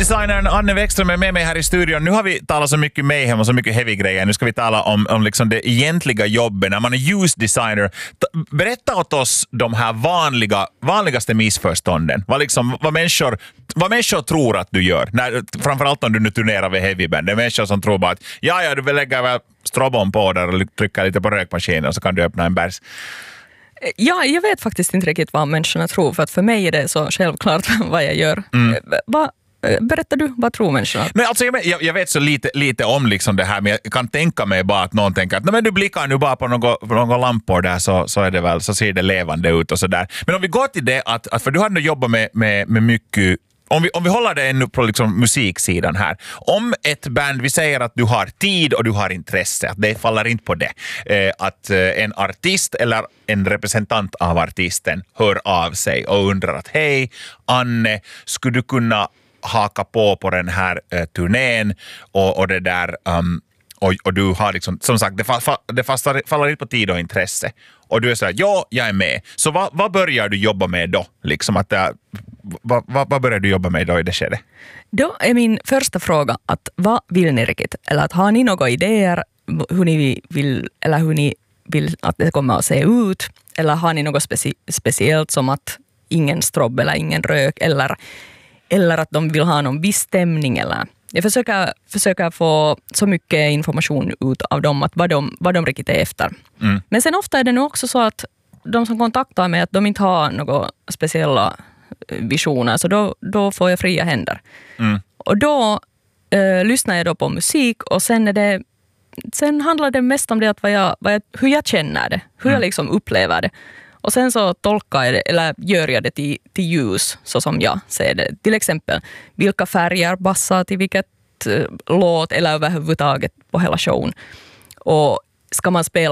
Ljusdesignern Anne Wäckström är med mig här i studion. Nu har vi talat så mycket mayhem och så mycket heavy grejer. Nu ska vi tala om liksom det egentliga jobbet när man är ljusdesigner. Berätta åt oss de här vanligaste missförstånden. Vad människor tror att du gör. Framförallt om du nu turnerar med heavyband. Det är människor som tror bara att du vill lägga väl strobon på där och trycka lite på rökmaskinen och så kan du öppna en bärs. Ja, jag vet faktiskt inte riktigt vad människorna tror, för att för mig är det så självklart vad jag gör. Berättar du, vad tror människorna? Men alltså, jag vet så lite om liksom det här, men jag kan tänka mig bara att någon tänker att men du blickar nu bara på några lampor där så är det väl, så ser det levande ut och sådär. Men om vi går till det, att för du har nu jobbat med mycket. Om vi håller det ännu på liksom musiksidan här. Om ett band, vi säger att du har tid och du har intresse, att det faller inte på det. Att en artist eller en representant av artisten hör av sig och undrar att hej Anne, skulle du kunna haka på den här turnén och det där och du har liksom, som sagt, det faller inte på tid och intresse. Och du är så här, ja, jag är med. Så vad börjar du jobba med då? Liksom att vad börjar du jobba med då i det skedet? Då är min första fråga att vad vill ni riktigt? Eller att har ni några idéer hur ni vill att det kommer att se ut? Eller har ni något speciellt som att ingen strobb eller ingen rök eller att de vill ha någon viss stämning eller... Jag försöker få så mycket information ut av dem att vad de riktigt är efter. Mm. Men sen ofta är det nog också så att de som kontaktar mig att de inte har några speciella visioner, så då får jag fria händer. Mm. Och då lyssnar jag då på musik och sen handlar det mest om det att hur jag känner det, hur jag liksom upplever det. Och sen så tolkar jag det, eller gör jag det till ljus så som jag ser det. Till exempel, vilka färger passar till vilket låt eller överhuvudtaget på hela showen. Och ska man spela